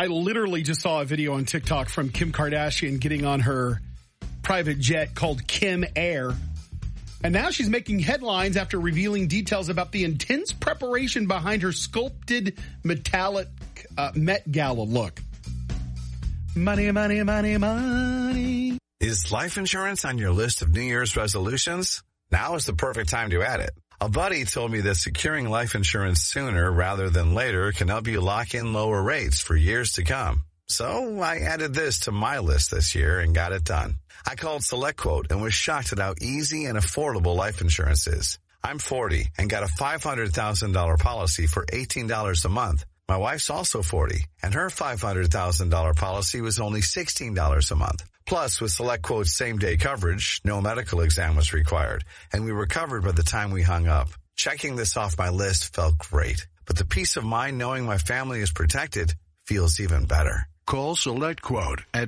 I literally just saw a video on TikTok from Kim Kardashian getting on her private jet called Kim Air. And now she's making headlines after revealing details about the intense preparation behind her sculpted metallic Met Gala look. Money, money, money, money. Is life insurance on your list of New Year's resolutions? Now is the perfect time to add it. A buddy told me that securing life insurance sooner rather than later can help you lock in lower rates for years to come. So I added this to my list this year and got it done. I called SelectQuote and was shocked at how easy and affordable life insurance is. I'm 40 and got a $500,000 policy for $18 a month. My wife's also 40 and her $500,000 policy was only $16 a month. Plus, with SelectQuote's same-day coverage, no medical exam was required, and we were covered by the time we hung up. Checking this off my list felt great, but the peace of mind knowing my family is protected feels even better. Call SelectQuote at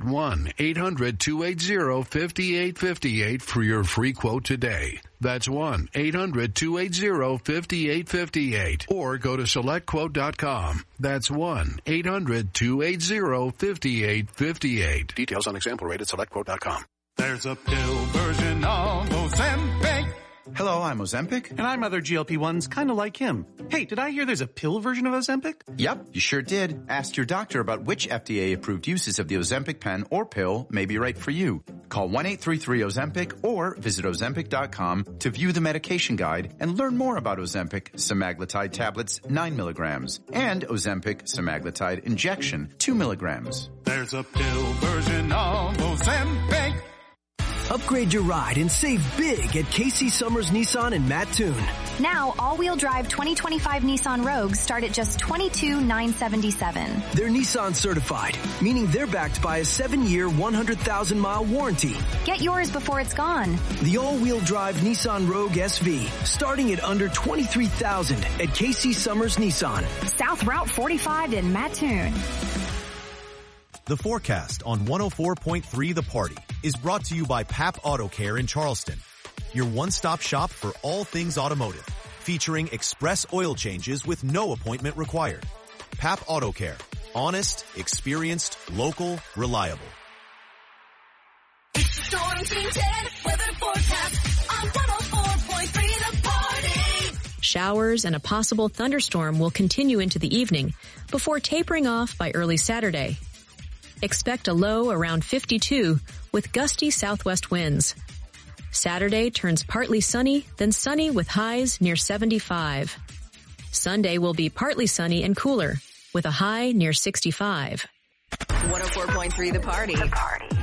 1-800-280-5858 for your free quote today. That's 1-800-280-5858. Or go to SelectQuote.com. That's 1-800-280-5858. Details on example rate at SelectQuote.com. There's a pill version of Ozempic. Hello, I'm Ozempic. And I'm other GLP-1s kind of like him. Hey, did I hear there's a pill version of Ozempic? Yep, you sure did. Ask your doctor about which FDA-approved uses of the Ozempic pen or pill may be right for you. Call 1-833-OZEMPIC or visit Ozempic.com to view the medication guide and learn more about Ozempic semaglutide tablets 9 milligrams and Ozempic semaglutide injection 2 milligrams. There's a pill version of Ozempic. Upgrade your ride and save big at Casey Summers Nissan in Mattoon. Now, all-wheel drive 2025 Nissan Rogues start at just $22,977. They're Nissan certified, meaning they're backed by a 7-year, 100,000-mile warranty. Get yours before it's gone. The all-wheel drive Nissan Rogue SV, starting at under $23,000 at Casey Summers Nissan. South Route 45 in Mattoon. The forecast on 104.3 The Party is brought to you by Pap Auto Care in Charleston, your one-stop shop for all things automotive, featuring express oil changes with no appointment required. Pap Auto Care, honest, experienced, local, reliable. It's the Storm Team 10 weather forecast on 104.3 The Party. Showers and a possible thunderstorm will continue into the evening before tapering off by early Saturday. Expect a low around 52 with gusty southwest winds. Saturday turns partly sunny, then sunny with highs near 75. Sunday will be partly sunny and cooler with a high near 65. 104.3 The Party.